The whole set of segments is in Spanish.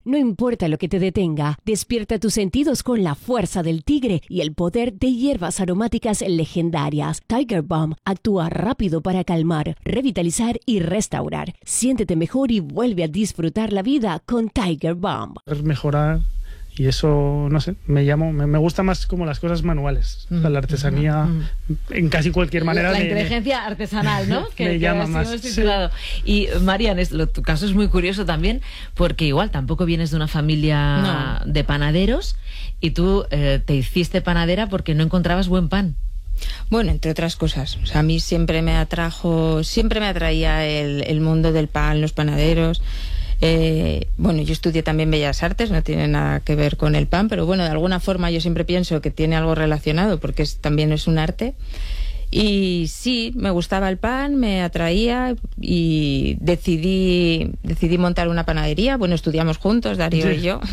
No importa lo que te detenga, despierta tus sentidos con la fuerza del tigre y el poder de hierbas aromáticas legendarias. Tiger Balm actúa rápido para calmar, revitalizar y restaurar. Siéntete mejor y vuelve a disfrutar la vida con Tiger Balm. Es mejorar. Y eso, no sé, me gusta más como las cosas manuales. O sea, la artesanía, en casi cualquier manera. La inteligencia artesanal, ¿no? Me llama más. Sí. Y, Marian, tu caso es muy curioso también, porque igual tampoco vienes de una familia de panaderos y tú te hiciste panadera porque no encontrabas buen pan. Bueno, entre otras cosas. O sea, a mí siempre me atraía el mundo del pan, los panaderos. Bueno, yo estudié también Bellas Artes, no tiene nada que ver con el pan, pero bueno, de alguna forma yo siempre pienso que tiene algo relacionado porque también es un arte. Y sí, me gustaba el pan, me atraía y decidí montar una panadería. Bueno, estudiamos juntos, Darío y yo.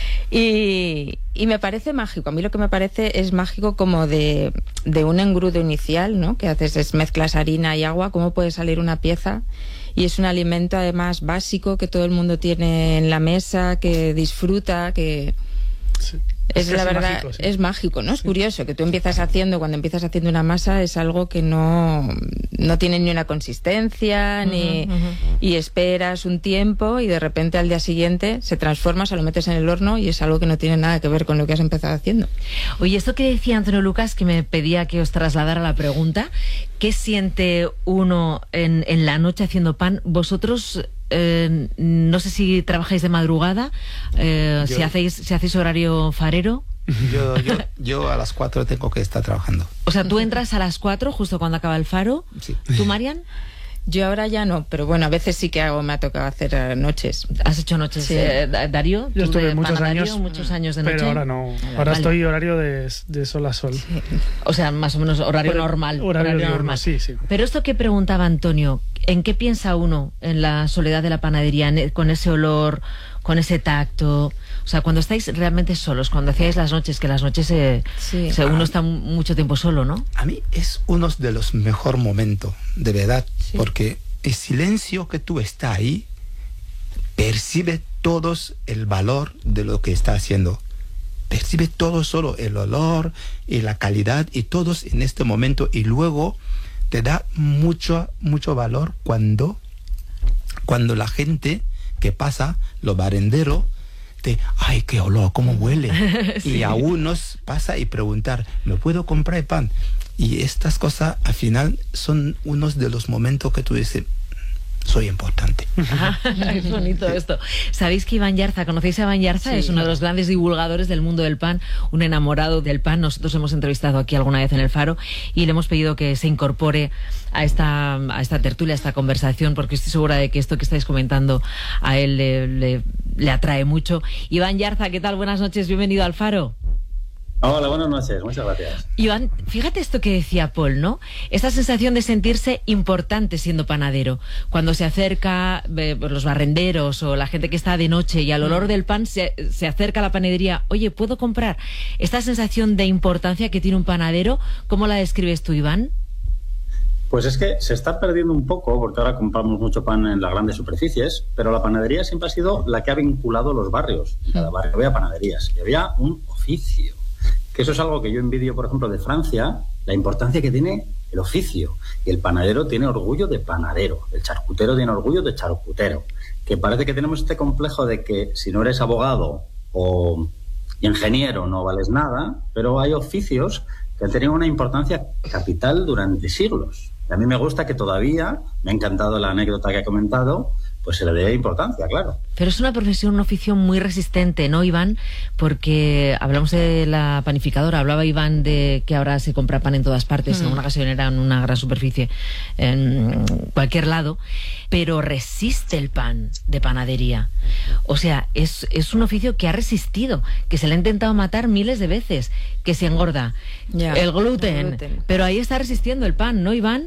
Y me parece mágico. A mí lo que me parece es mágico como de un engrudo inicial, ¿no? Que haces es mezclas harina y agua, cómo puede salir una pieza. Y es un alimento además básico que todo el mundo tiene en la mesa, que disfruta, que... Sí. Es la verdad, mágico, sí. Es mágico, ¿no? Es curioso que tú cuando empiezas haciendo una masa es algo que no tiene ni una consistencia, y esperas un tiempo y de repente al día siguiente se transforma, se lo metes en el horno y es algo que no tiene nada que ver con lo que has empezado haciendo. Oye, esto que decía Antonio Lucas, que me pedía que os trasladara la pregunta, ¿qué siente uno en la noche haciendo pan? Vosotros... no sé si trabajáis de madrugada, si hacéis horario farero. Yo a las 4 tengo que estar trabajando. O sea, tú entras a las 4 justo cuando acaba el faro. Sí. ¿Tú, Marian? Yo ahora ya no, pero bueno, a veces sí que me ha tocado hacer noches. ¿Has hecho noches? Sí. Darío, yo estuve muchos años de noche. Pero ahora no. Ahora estoy horario de sol a sol. Sí. O sea, más o menos horario normal. Horario normal, sí. Pero esto que preguntaba Antonio, ¿en qué piensa uno en la soledad de la panadería, con ese olor, con ese tacto? O sea, cuando estáis realmente solos, cuando hacíais las noches, que las noches uno está mucho tiempo solo, ¿no? A mí es uno de los mejores momentos, de verdad, porque el silencio que tú estás ahí, percibe todos el valor de lo que está haciendo. Percibe todo solo el olor y la calidad y todos en este momento, y luego te da mucho valor cuando la gente que pasa, los barenderos, ¡ay, qué olor! ¿Cómo huele? Sí. Y a unos pasa y preguntar, ¿me puedo comprar pan? Y estas cosas, al final, son unos de los momentos que tú dices, soy importante. Es bonito esto. ¿Sabéis que Iván Yarza, conocéis a Iván Yarza? Sí, es uno de los grandes divulgadores del mundo del pan, un enamorado del pan. Nosotros hemos entrevistado aquí alguna vez en El Faro y le hemos pedido que se incorpore a esta tertulia, a esta conversación, porque estoy segura de que esto que estáis comentando a él le atrae mucho. Iván Yarza, ¿qué tal? Buenas noches, bienvenido al Faro. Hola, buenas noches, muchas gracias. Iván, fíjate esto que decía Paul, ¿no? Esta sensación de sentirse importante siendo panadero. Cuando se acerca los barrenderos o la gente que está de noche y al olor del pan se acerca a la panadería, oye, ¿puedo comprar? Esta sensación de importancia que tiene un panadero, ¿cómo la describes tú, Iván? Pues es que se está perdiendo un poco, porque ahora compramos mucho pan en las grandes superficies, pero la panadería siempre ha sido la que ha vinculado los barrios. En cada barrio había panaderías y había un oficio. Que eso es algo que yo envidio, por ejemplo, de Francia, la importancia que tiene el oficio. Y el panadero tiene orgullo de panadero, el charcutero tiene orgullo de charcutero. Que parece que tenemos este complejo de que si no eres abogado o ingeniero no vales nada, pero hay oficios que han tenido una importancia capital durante siglos. Y a mí me gusta que todavía, me ha encantado la anécdota que ha comentado, pues se le dé importancia, claro. Pero es una profesión, un oficio muy resistente, ¿no, Iván? Porque hablamos de la panificadora, hablaba Iván de que ahora se compra pan en todas partes, en una gasolinera, en una gran superficie, en cualquier lado, pero resiste el pan de panadería. O sea, es un oficio que ha resistido, que se le ha intentado matar miles de veces, que se engorda. El gluten. Pero ahí está resistiendo el pan, ¿no, Iván?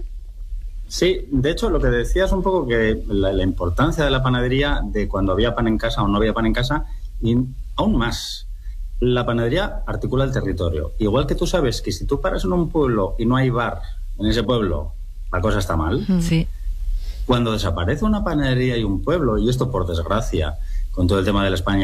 Sí, de hecho, lo que decías un poco que la importancia de la panadería, de cuando había pan en casa o no había pan en casa, y aún más, la panadería articula el territorio. Igual que tú sabes que si tú paras en un pueblo y no hay bar en ese pueblo, la cosa está mal. Sí. Cuando desaparece una panadería y un pueblo, y esto por desgracia, con todo el tema de la España